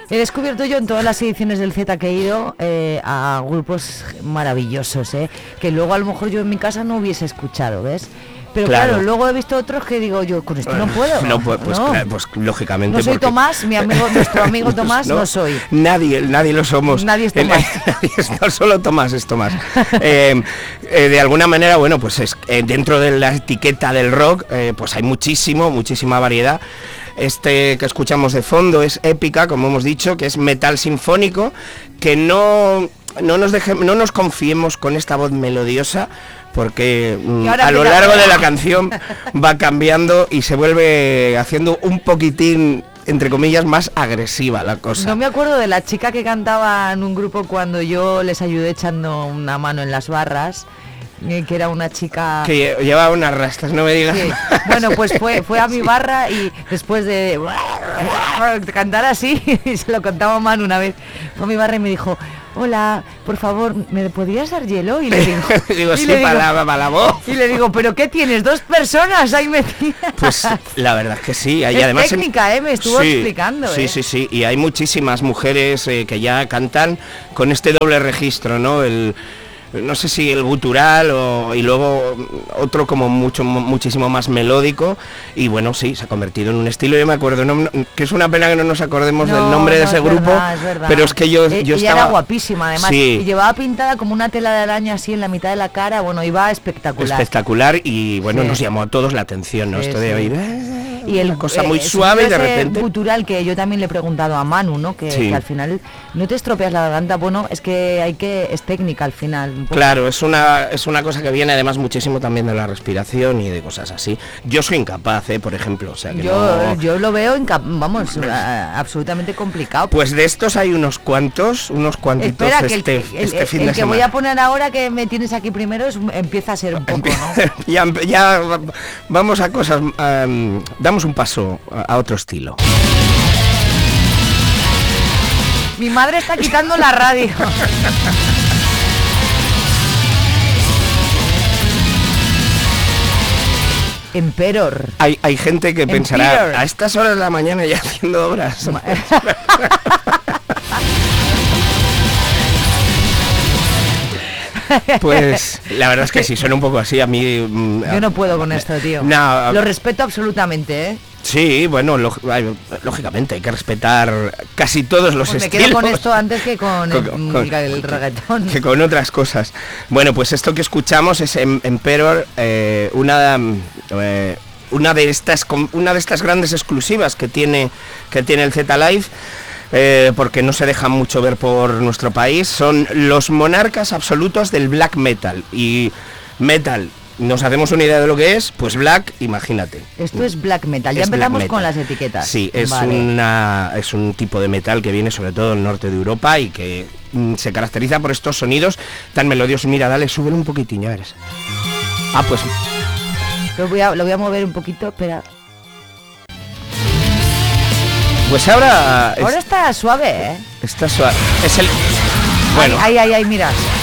He descubierto yo en todas las ediciones del Z que he ido a grupos maravillosos, que luego a lo mejor yo en mi casa no hubiese escuchado, ¿ves? Pero claro, luego he visto otros que digo yo, con esto no puedo. No, pues lógicamente. No soy porque... Tomás, nuestro amigo Tomás no soy. Nadie lo somos. Nadie es Tomás. No solo Tomás es Tomás. De alguna manera, bueno, pues es dentro de la etiqueta del rock, pues hay muchísima variedad. Este que escuchamos de fondo es Épica, como hemos dicho, que es metal sinfónico, que no nos confiemos con esta voz melodiosa, porque a lo largo de la canción va cambiando y se vuelve haciendo un poquitín, entre comillas, más agresiva la cosa. No me acuerdo de la chica que cantaba en un grupo cuando yo les ayudé echando una mano en las barras, que era una chica que llevaba unas rastas, no me digas. Sí. Bueno, pues fue a mi barra y después de cantar así, se lo contaba Manu una vez, fue a mi barra y me dijo: hola, por favor, ¿me podrías dar hielo? Y le digo, para la voz. Y le digo, ¿pero qué tienes? ¿2 personas ahí metidas? Pues la verdad es que sí. Es además técnica, me estuvo explicando. Sí, y hay muchísimas mujeres que ya cantan con este doble registro, ¿no? No sé si el gutural y luego otro como muchísimo más melódico, y bueno, sí, se ha convertido en un estilo. Yo me acuerdo, que es una pena que no nos acordemos del nombre de ese grupo, pero es que yo estaba... era guapísima además, sí. Y llevaba pintada como una tela de araña así en la mitad de la cara, bueno, iba espectacular. Y bueno, nos llamó a todos la atención, ¿no? Esto de oír y una cosa muy suave y de repente... gutural que yo también le he preguntado a Manu, ¿no? Que al final no te estropeas la garganta, bueno, es que es técnica al final. Claro, es una cosa que viene además muchísimo también de la respiración y de cosas así. Yo soy incapaz, por ejemplo, o sea que yo lo veo absolutamente complicado. Pues de estos hay unos cuantitos. Espera, este fin de semana. El que voy a poner ahora, que me tienes aquí primero, empieza a ser un poco, ¿no? ya vamos a cosas, damos un paso a otro estilo. Mi madre está quitando la radio. Emperor. Hay gente que pensará, a estas horas de la mañana ya haciendo obras. Pues la verdad es que sí, suena un poco así a mí. Yo no puedo con esto, tío. No, lo respeto absolutamente, Sí, bueno, lógicamente hay que respetar casi todos los estilos. Me quedo con esto antes que con el reggaetón. Que con otras cosas. Bueno, pues esto que escuchamos es Emperor, una de estas grandes exclusivas que tiene el Z Live. Porque no se dejan mucho ver por nuestro país. Son los monarcas absolutos del black metal. Y metal, ¿nos hacemos una idea de lo que es? Pues black, imagínate. Esto es black metal. Ya empezamos con las etiquetas. Sí, es un tipo de metal que viene sobre todo del norte de Europa y que se caracteriza por estos sonidos tan melodiosos. Mira, dale, súbelo un poquitín, ya verás. Pues lo voy a mover un poquito, espera. Pues ahora está suave, Está suave. Es el... Bueno. Ahí, mira.